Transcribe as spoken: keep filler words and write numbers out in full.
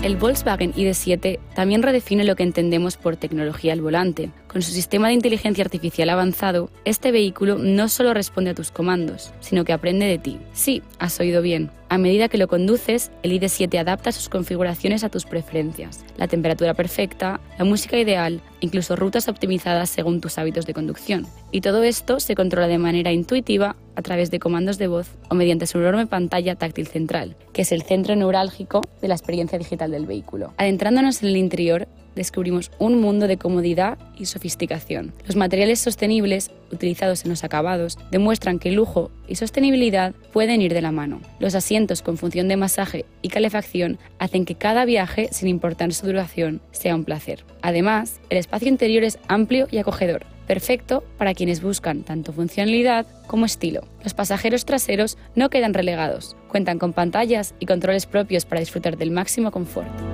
El Volkswagen I D siete también redefine lo que entendemos por tecnología al volante. Con su sistema de inteligencia artificial avanzado, este vehículo no solo responde a tus comandos, sino que aprende de ti. Sí, has oído bien. A medida que lo conduces, el I D siete adapta sus configuraciones a tus preferencias, la temperatura perfecta, la música ideal, incluso rutas optimizadas según tus hábitos de conducción. Y todo esto se controla de manera intuitiva a través de comandos de voz o mediante su enorme pantalla táctil central, que es el centro neurálgico de la experiencia digital del vehículo. Adentrándonos en el interior, descubrimos un mundo de comodidad y sofisticación. Los materiales sostenibles utilizados en los acabados demuestran que lujo y sostenibilidad pueden ir de la mano. Los asientos con función de masaje y calefacción hacen que cada viaje, sin importar su duración, sea un placer. Además, el espacio interior es amplio y acogedor, perfecto para quienes buscan tanto funcionalidad como estilo. Los pasajeros traseros no quedan relegados, cuentan con pantallas y controles propios para disfrutar del máximo confort.